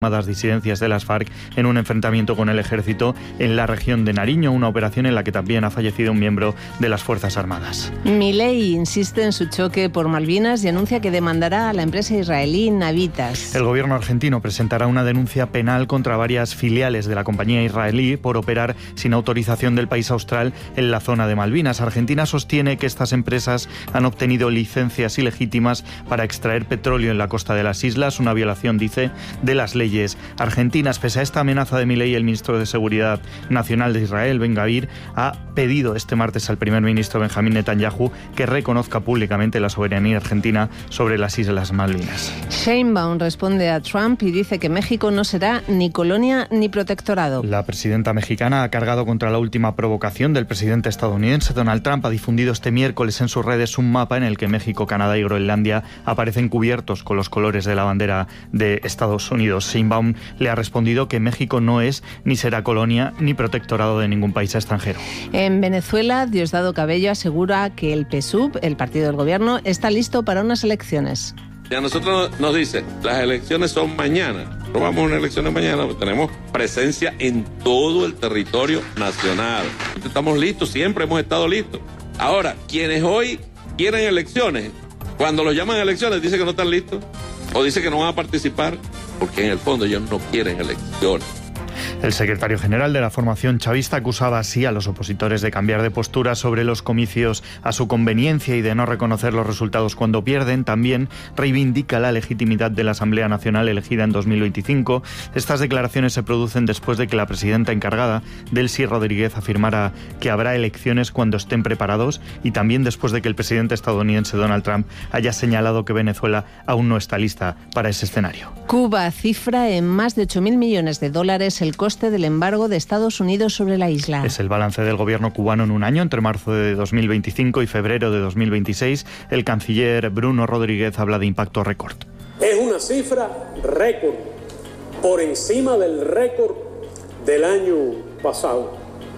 disidencias de las FARC en un enfrentamiento con el ejército en la región de Nariño, una operación en la que también ha fallecido un miembro de las Fuerzas Armadas. Milei insiste en su choque por Malvinas y anuncia que demandará a la empresa israelí Navitas. El gobierno argentino presentará una denuncia penal contra varias filiales de la compañía israelí por operar sin autorización del país austral en la zona de Malvinas. Argentina sostiene que estas empresas han obtenido licencias ilegítimas para extraer petróleo en la costa de las islas, una violación, dice, de las leyes argentinas. Pese a esta amenaza de Milei, el ministro de Seguridad Nacional de Israel, Ben Gvir, ha pedido este martes al primer ministro Benjamín Netanyahu que reconozca públicamente la soberanía argentina sobre las Islas Malvinas. Sheinbaum responde a Trump y dice que México no será ni colonia ni protectorado. La presidenta mexicana ha cargado contra la última provocación del presidente estadounidense. Donald Trump ha difundido este miércoles en sus redes un mapa en el que México, Canadá y Groenlandia aparecen cubiertos con los colores de la bandera de Estados Unidos. Sheinbaum le ha respondido que México no es ni será colonia ni protectorado de ningún país extranjero. En Venezuela, Diosdado Cabello asegura que el PSUV, el partido del gobierno, está listo para unas elecciones. Y a nosotros nos dicen, las elecciones son mañana. No vamos a unas elecciones mañana, tenemos presencia en todo el territorio nacional. Estamos listos, siempre hemos estado listos. Ahora, quienes hoy quieren elecciones, cuando los llaman a elecciones, dicen que no están listos o dicen que no van a participar, porque en el fondo ellos no quieren elecciones. El secretario general de la formación chavista acusaba así a los opositores de cambiar de postura sobre los comicios a su conveniencia y de no reconocer los resultados cuando pierden. También reivindica la legitimidad de la Asamblea Nacional elegida en 2025. Estas declaraciones se producen después de que la presidenta encargada, Delcy Rodríguez, afirmara que habrá elecciones cuando estén preparados, y también después de que el presidente estadounidense Donald Trump haya señalado que Venezuela aún no está lista para ese escenario. Cuba cifra en más de 8.000 millones de dólares el coste del embargo de Estados Unidos sobre la isla. Es el balance del gobierno cubano en un año, entre marzo de 2025 y febrero de 2026. El canciller Bruno Rodríguez habla de impacto récord. Es una cifra récord, por encima del récord del año pasado.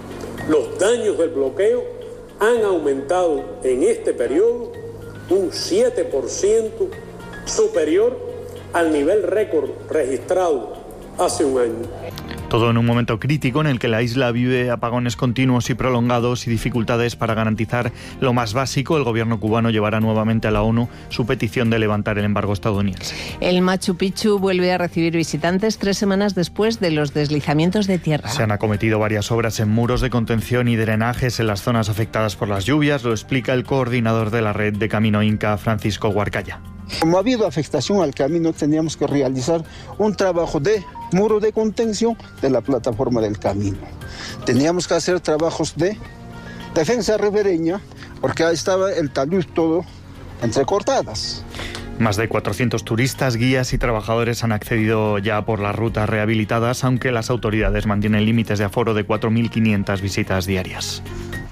Los daños del bloqueo han aumentado en este periodo un 7% superior al nivel récord registrado hace un año. Todo en un momento crítico en el que la isla vive apagones continuos y prolongados y dificultades para garantizar lo más básico. El gobierno cubano llevará nuevamente a la ONU su petición de levantar el embargo estadounidense. El Machu Picchu vuelve a recibir visitantes 3 semanas después de los deslizamientos de tierra. Se han acometido varias obras en muros de contención y drenajes en las zonas afectadas por las lluvias. Lo explica el coordinador de la red de Camino Inca, Francisco Huarcaya. Como ha habido afectación al camino, teníamos que realizar un trabajo de muro de contención de la plataforma del camino. Teníamos que hacer trabajos de defensa ribereña, porque ahí estaba el talud todo entrecortadas. Más de 400 turistas, guías y trabajadores han accedido ya por las rutas rehabilitadas, aunque las autoridades mantienen límites de aforo de 4.500 visitas diarias.